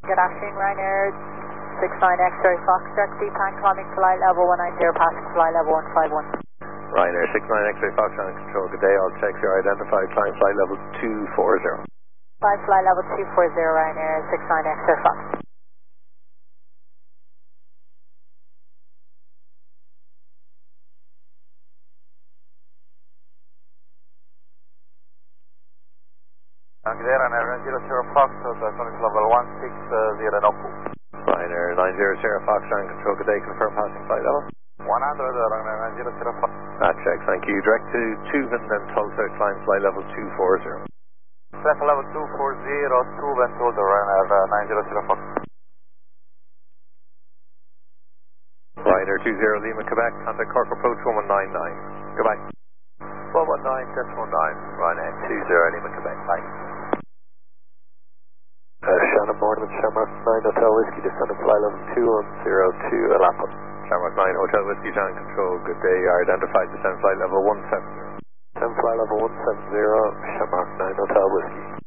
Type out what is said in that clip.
Good afternoon, Ryanair 69 X-ray Foxtrot, Deepan climbing flight level 190, passing flight level 151. Ryanair 69 X-ray Foxtrot control, good day, all checks are identified, climb flight level 240. Climb flight level 240, Ryanair 69 X-ray Foxtrot. Good day, Ryanair 90 Foxtrot, climing level 160 Noku. Ryanair 90 Foxtrot control, good day, confirm passing flight level 100, Ryanair 90 Foxtrot. That check, thank you. Direct to Tuvan and Tulsa, climb flight level 240. Flight level 240, Tuvan, Tulsa, Ryanair 90 Foxtrot. Ryanair 20 Lima, Quebec, contact Cork approach 1199. Goodbye. 119.19, Ryanair 20 Lima, Quebec, bye. Shannon Mortimer, Shamrock 9 Hotel Whiskey, descending flight level 2102 Alapa. Shamrock 9 Hotel Whiskey, John control, good day, are identified, descend flight level 170. Descend flight level 170, Shamrock 9 Hotel Whiskey.